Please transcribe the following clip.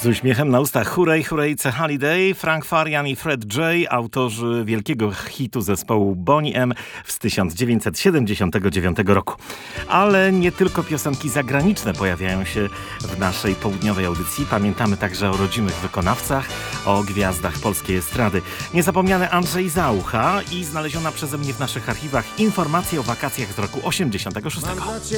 Z uśmiechem na ustach Hooray, Hooray, It's a Holiday, Frank Farian i Fred J., autorzy wielkiego hitu zespołu Boney M. z 1979 roku. Ale nie tylko piosenki zagraniczne pojawiają się w naszej południowej audycji. Pamiętamy także o rodzimych wykonawcach, o gwiazdach polskiej estrady. Niezapomniany Andrzej Zaucha i znaleziona przeze mnie w naszych archiwach informacja o wakacjach z roku 86.